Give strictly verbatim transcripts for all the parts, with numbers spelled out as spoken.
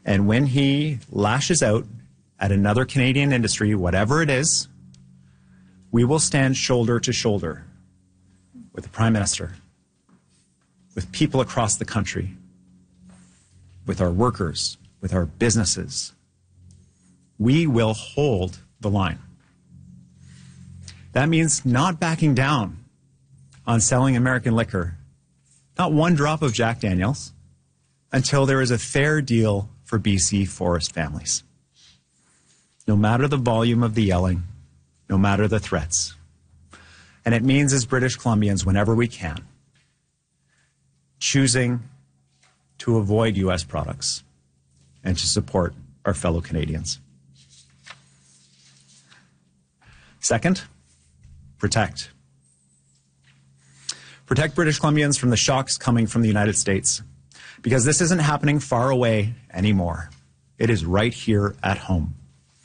And when he lashes out at another Canadian industry, whatever it is, we will stand shoulder to shoulder with the Prime Minister, with people across the country, with our workers, with our businesses. We will hold the line. That means not backing down on selling American liquor, not one drop of Jack Daniels, until there is a fair deal for B C forest families. No matter the volume of the yelling, no matter the threats. And it means, as British Columbians, whenever we can, choosing to avoid U S products and to support our fellow Canadians. Second, protect. Protect British Columbians from the shocks coming from the United States, because this isn't happening far away anymore. It is right here at home.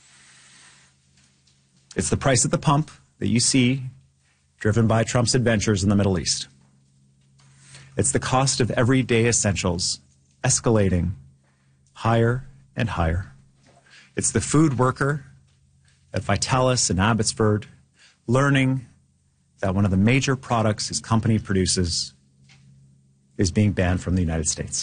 It's the price at the pump that you see driven by Trump's adventures in the Middle East. It's the cost of everyday essentials escalating higher and higher. It's the food worker at Vitalis in Abbotsford learning that one of the major products his company produces is being banned from the United States.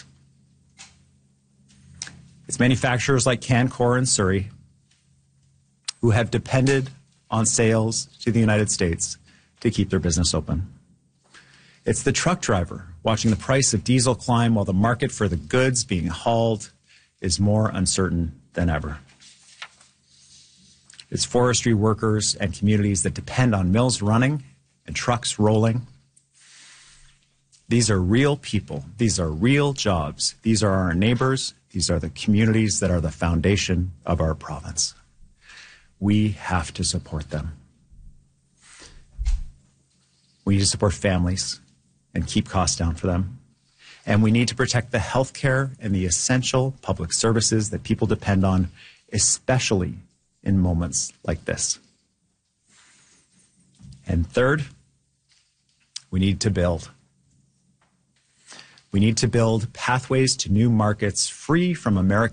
It's manufacturers like Canfor in Surrey who have depended on sales to the United States to keep their business open. It's the truck driver watching the price of diesel climb while the market for the goods being hauled is more uncertain than ever. It's forestry workers and communities that depend on mills running and trucks rolling. These are real people. These are real jobs. These are our neighbors. These are the communities that are the foundation of our province. We have to support them. We need to support families and keep costs down for them. And we need to protect the health care and the essential public services that people depend on, especially in moments like this. And third, we need to build. We need to build pathways to new markets free from American